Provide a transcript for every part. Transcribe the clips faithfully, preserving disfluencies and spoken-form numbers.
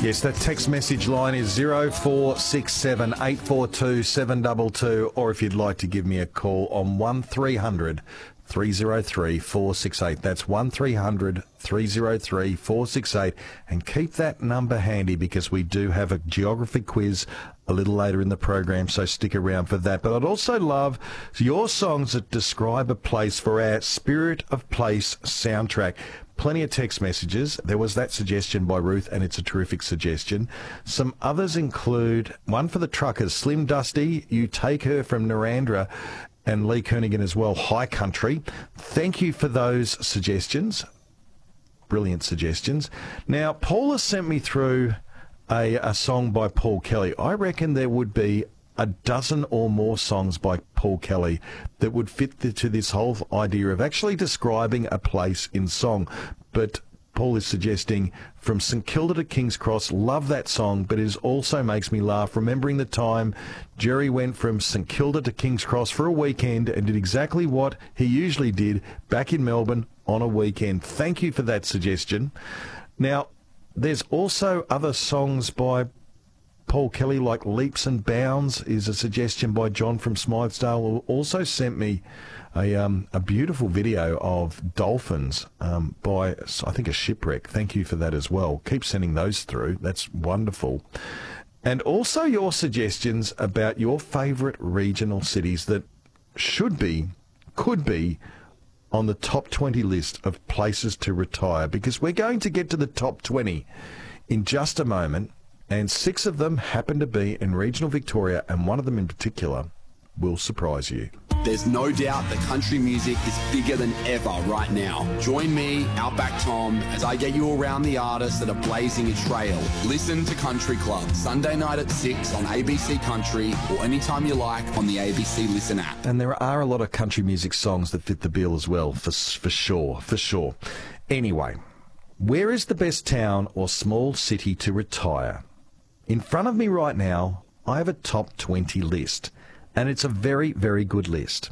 Yes, that text message line is zero four six seven eight four two seven two two, or if you'd like to give me a call on one three hundred three oh three four six eight. That's one three hundred three oh three four six eight. And keep that number handy because we do have a geography quiz a little later in the program, so stick around for that. But I'd also love your songs that describe a place for our Spirit of Place soundtrack. Plenty of text messages. There was that suggestion by Ruth, and it's a terrific suggestion. Some others include one for the truckers, Slim Dusty, You Take Her from Narandra, and Lee Kernaghan as well, High Country. Thank you for those suggestions. Brilliant suggestions. Now, Paul has sent me through a, a song by Paul Kelly. I reckon there would be a dozen or more songs by Paul Kelly that would fit the, to this whole idea of actually describing a place in song. But Paul is suggesting From St Kilda to King's Cross. Love that song, but it also makes me laugh remembering the time Jerry went from St Kilda to King's Cross for a weekend and did exactly what he usually did back in Melbourne on a weekend. Thank you for that suggestion. Now, there's also other songs by Paul Kelly, like Leaps and Bounds is a suggestion by John from Smythesdale, who also sent me a um, a beautiful video of dolphins um, by, I think, a shipwreck. Thank you for that as well. Keep sending those through. That's wonderful. And also your suggestions about your favourite regional cities that should be, could be, on the top twenty list of places to retire, because we're going to get to the top twenty in just a moment. And six of them happen to be in regional Victoria, and one of them in particular will surprise you. There's no doubt that country music is bigger than ever right now. Join me, Outback Tom, as I get you around the artists that are blazing a trail. Listen to Country Club, Sunday night at six on A B C Country, or anytime you like on the A B C Listen app. And there are a lot of country music songs that fit the bill as well, for, for sure, for sure. Anyway, where is the best town or small city to retire? In front of me right now, I have a top twenty list, and it's a very, very good list.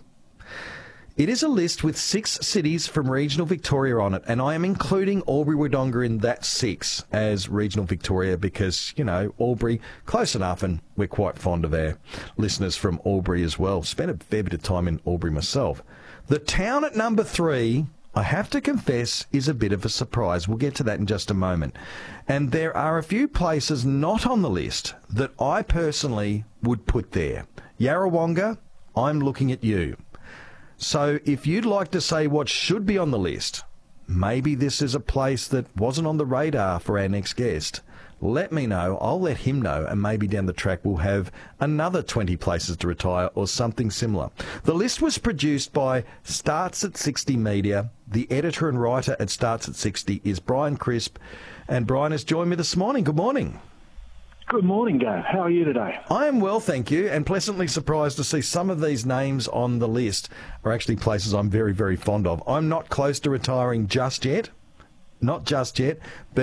It is a list with six cities from regional Victoria on it, and I am including Albury-Wodonga in that six as regional Victoria because, you know, Albury, close enough, and we're quite fond of our listeners from Albury as well. Spent a fair bit of time in Albury myself. The town at number three, I have to confess, is a bit of a surprise. We'll get to that in just a moment. And there are a few places not on the list that I personally would put there. Yarrawonga, I'm looking at you. So if you'd like to say what should be on the list, maybe this is a place that wasn't on the radar for our next guest, let me know. I'll let him know, and maybe down the track we'll have another twenty places to retire or something similar. The list was produced by Starts at sixty Media. The editor and writer at Starts at sixty is Brian Crisp, and Brian has joined me this morning. Good morning. Good morning, Gav. How are you today? I am well, thank you, and pleasantly surprised to see some of these names on the list are actually places I'm very, very fond of. I'm not close to retiring just yet, not just yet, but